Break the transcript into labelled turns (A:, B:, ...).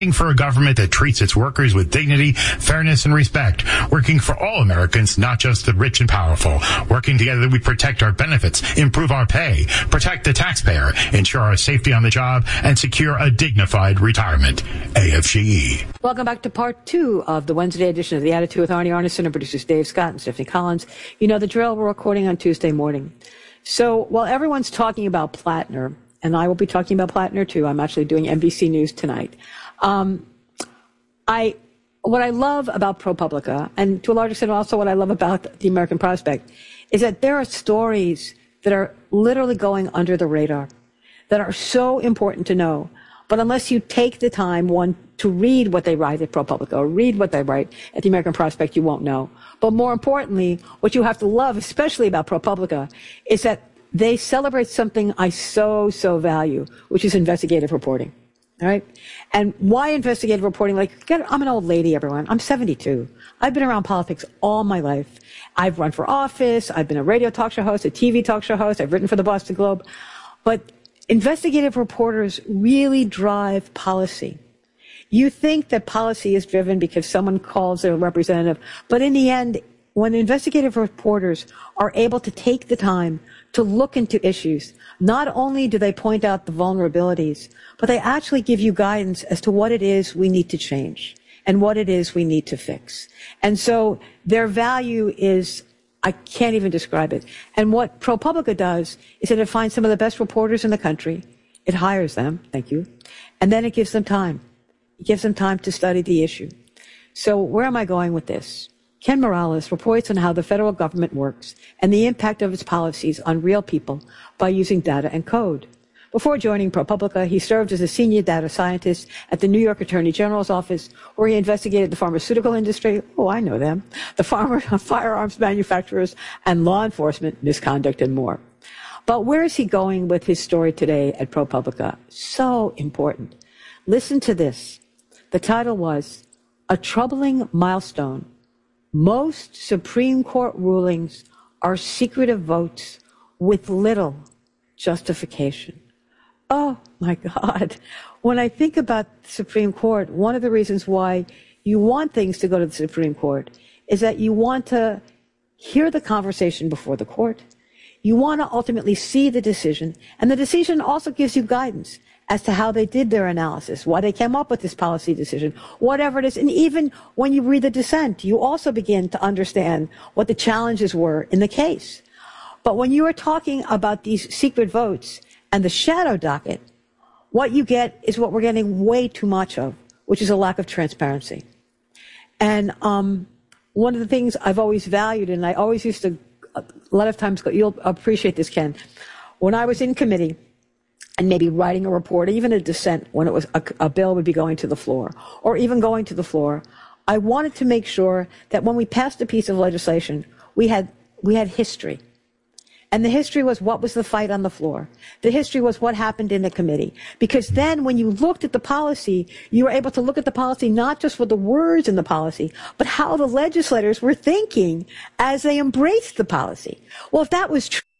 A: For a government that treats its workers with dignity, fairness, and respect. Working for all Americans, not just the rich and powerful. Working together, we protect our benefits, improve our pay, protect the taxpayer, ensure our safety on the job, and secure a dignified retirement. AFGE.
B: Welcome back to part 2 of the Wednesday edition of The Attitude with Arnie Arnesen and producers Dave Scott and Stephanie Collins. You know the drill. We're recording on Tuesday morning. So while everyone's talking about Plattner, and I will be talking about Plattner too, I'm actually doing NBC News tonight. What I love about ProPublica, and to a large extent also what I love about the American Prospect, is that there are stories that are literally going under the radar, that are so important to know. But unless you take the time, one, to read what they write at ProPublica or read what they write at the American Prospect, you won't know. But more importantly, what you have to love, especially about ProPublica, is that they celebrate something I so value, which is investigative reporting. All right. And why investigative reporting? I'm an old lady, everyone. I'm 72. I've been around politics all my life. I've run for office. I've been a radio talk show host, a TV talk show host. I've written for the Boston Globe. But investigative reporters really drive policy. You think that policy is driven because someone calls their representative. But in the end, when investigative reporters are able to take the time to look into issues, not only do they point out the vulnerabilities, but they actually give you guidance as to what it is we need to change and what it is we need to fix. And so their value is, I can't even describe it. And what ProPublica does is that it finds some of the best reporters in the country. It hires them, thank you, and then it gives them time. It gives them time to study the issue. So where am I going with this? Ken Morales reports on how the federal government works and the impact of its policies on real people by using data and code. Before joining ProPublica, he served as a senior data scientist at the New York Attorney General's office, where he investigated the pharmaceutical industry, oh, I know them, the firearms manufacturers, and law enforcement misconduct and more. But where is he going with his story today at ProPublica? So important. Listen to this. The title was, A Troubling Milestone. Most Supreme Court rulings are secretive votes with little justification. Oh, my God. When I think about the Supreme Court, one of the reasons why you want things to go to the Supreme Court is that you want to hear the conversation before the court. You want to ultimately see the decision, and the decision also gives you guidance as to how they did their analysis, why they came up with this policy decision, whatever it is. And even when you read the dissent, you also begin to understand what the challenges were in the case. But when you are talking about these secret votes and the shadow docket, what you get is what we're getting way too much of, which is a lack of transparency. And one of the things I've always valued, and I always used to, a lot of times, you'll appreciate this, Ken, when I was in committee, and maybe writing a report, even a dissent when it was a bill would be going to the floor, or even going to the floor, I wanted to make sure that when we passed a piece of legislation, we had history. And the history was what was the fight on the floor. The history was what happened in the committee. Because then when you looked at the policy, you were able to look at the policy not just with the words in the policy, but how the legislators were thinking as they embraced the policy. Well, if that was true,